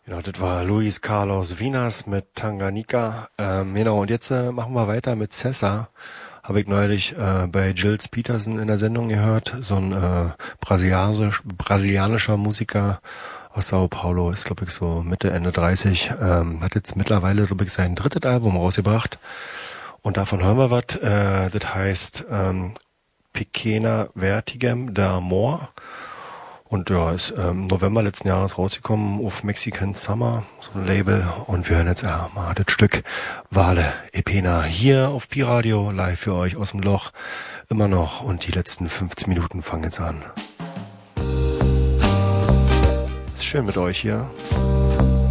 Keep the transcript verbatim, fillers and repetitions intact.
Genau, das war Luis Carlos Vinas mit Tanganyika. Ähm, genau, und jetzt äh, machen wir weiter mit Cessa. Habe ich neulich äh, bei Gilles Peterson in der Sendung gehört. So ein äh, brasilianisch, brasilianischer Musiker aus Sao Paulo. Ist, glaube ich, so Mitte, Ende dreißig. Ähm, hat jetzt mittlerweile, glaube ich, sein drittes Album rausgebracht. Und davon hören wir was. Äh, das heißt ähm, Pequena Vertigem d'Amor. Und ja, ist ähm, im November letzten Jahres rausgekommen auf Mexican Summer, so ein Label. Und wir hören jetzt ja, mal das Stück Vale e Pena hier auf Pi-Radio, live für euch aus dem Loch. Immer noch. Und die letzten fünfzehn Minuten fangen jetzt an. Ist schön mit euch hier.